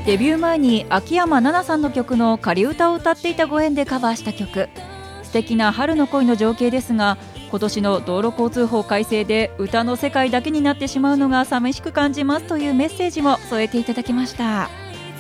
デビュー前に秋山奈々さんの曲の仮歌を歌っていたご縁でカバーした曲。素敵な春の恋の情景ですが、今年の道路交通法改正で歌の世界だけになってしまうのが寂しく感じますというメッセージも添えていただきました。